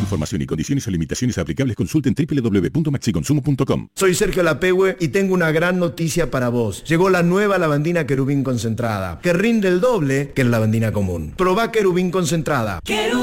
información y condiciones o limitaciones aplicables consulten www.maxiconsumo.com. Soy Sergio Lapehue y tengo una gran noticia para vos. Llegó la nueva lavandina Querubín concentrada, que rinde el doble que la lavandina común. Probá Querubín concentrada. Querubín.